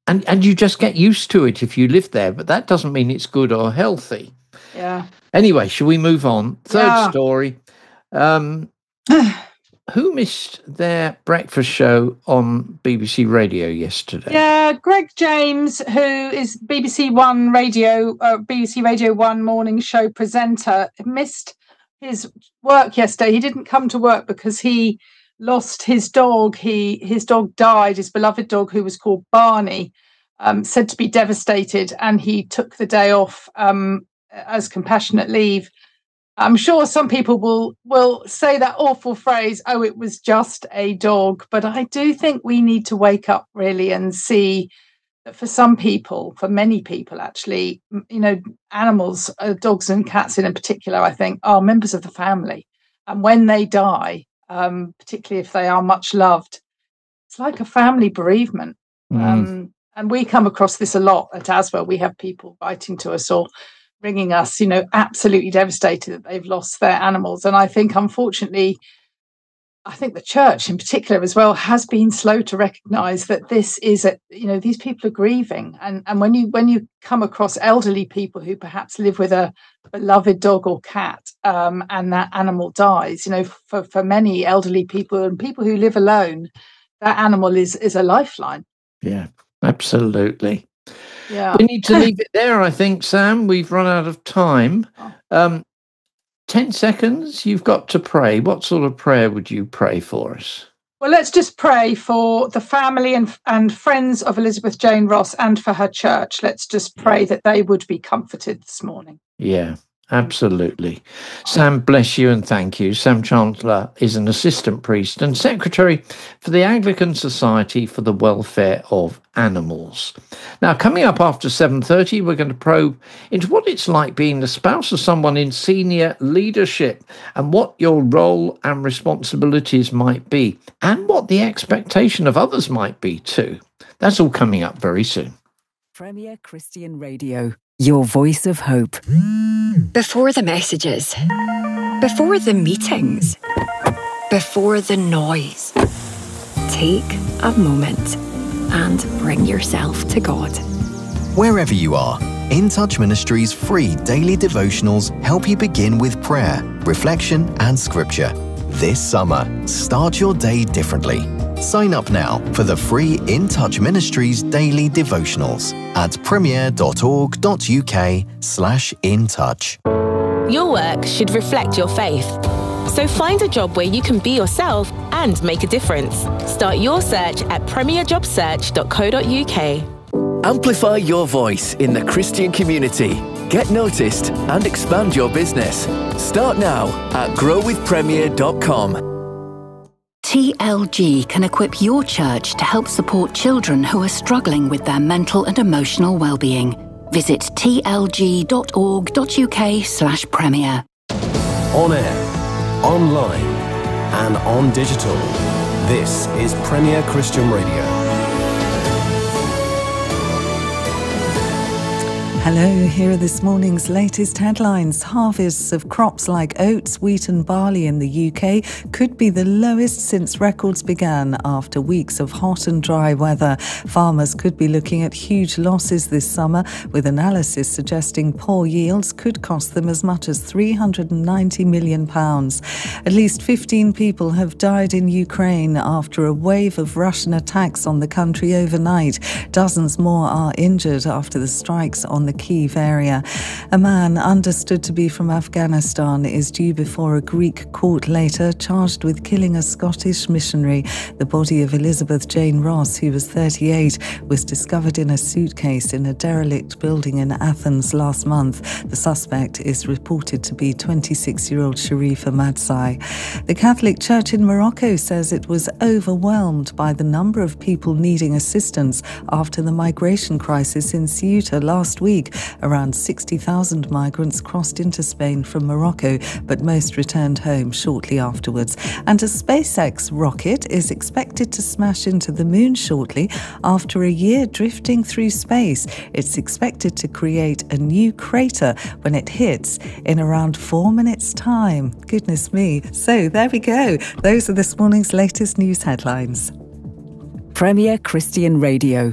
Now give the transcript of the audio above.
And you just get used to it if you live there, but that doesn't mean it's good or healthy. Yeah. Anyway, shall we move on? Third story. Who missed their breakfast show on BBC Radio yesterday? Yeah, Greg James, who is BBC Radio 1 morning show presenter, missed his work yesterday. He didn't come to work because he lost his dog. His dog died, his beloved dog, who was called Barney, said to be devastated, and he took the day off as compassionate leave. I'm sure some people will say that awful phrase, "Oh, it was just a dog." But I do think we need to wake up really and see that for some people, for many people actually, animals, dogs and cats in particular, I think, are members of the family. And when they die, particularly if they are much loved, it's like a family bereavement. And we come across this a lot at Aswell. We have people writing to us or ringing us, absolutely devastated that they've lost their animals. And I think, unfortunately, the church in particular as well has been slow to recognise that this is these people are grieving. And when you come across elderly people who perhaps live with a beloved dog or cat, and that animal dies, for many elderly people and people who live alone, that animal is a lifeline. Yeah, absolutely. Yeah. We need to leave it there, I think, Sam. We've run out of time. 10 seconds, you've got to pray. What sort of prayer would you pray for us? Well, let's just pray for the family and friends of Elizabeth Jane Ross and for her church. Let's just pray that they would be comforted this morning. Yeah. Absolutely. Sam, bless you and thank you. Sam Chancellor is an assistant priest and secretary for the Anglican Society for the Welfare of Animals. Now, coming up after 7:30, we're going to probe into what it's like being the spouse of someone in senior leadership and what your role and responsibilities might be and what the expectation of others might be too. That's all coming up very soon. Premier Christian Radio, your voice of hope. Before the messages, before the meetings, before the noise, take a moment and bring yourself to God. Wherever you are, In Touch Ministries' free daily devotionals help you begin with prayer, reflection, and scripture. This summer, start your day differently. Sign up now for the free In Touch Ministries daily devotionals at premier.org.uk/intouch. Your work should reflect your faith. So find a job where you can be yourself and make a difference. Start your search at premierjobsearch.co.uk. Amplify your voice in the Christian community. Get noticed and expand your business. Start now at growwithpremier.com. TLG can equip your church to help support children who are struggling with their mental and emotional well-being. Visit tlg.org.uk/premier. On air, online, and on digital. This is Premier Christian Radio. Hello, here are this morning's latest headlines. Harvests of crops like oats, wheat and barley in the UK could be the lowest since records began after weeks of hot and dry weather. Farmers could be looking at huge losses this summer, with analysis suggesting poor yields could cost them as much as £390 million. At least 15 people have died in Ukraine after a wave of Russian attacks on the country overnight. Dozens more are injured after the strikes on the Kyiv area. A man understood to be from Afghanistan is due before a Greek court later, charged with killing a Scottish missionary. The body of Elizabeth Jane Ross, who was 38, was discovered in a suitcase in a derelict building in Athens last month. The suspect is reported to be 26-year-old Sharifa Madsai. The Catholic Church in Morocco says it was overwhelmed by the number of people needing assistance after the migration crisis in Ceuta last week. Around 60,000 migrants crossed into Spain from Morocco, but most returned home shortly afterwards. And a SpaceX rocket is expected to smash into the moon shortly after a year drifting through space. It's expected to create a new crater when it hits in around 4 minutes' time. Goodness me. So there we go. Those are this morning's latest news headlines. Premier Christian Radio.